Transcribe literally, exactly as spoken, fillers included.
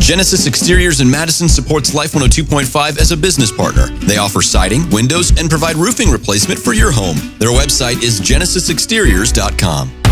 Genesis Exteriors in Madison supports Life one oh two point five as a business partner. They offer siding, windows, and provide roofing replacement for your home. Their website is genesis exteriors dot com.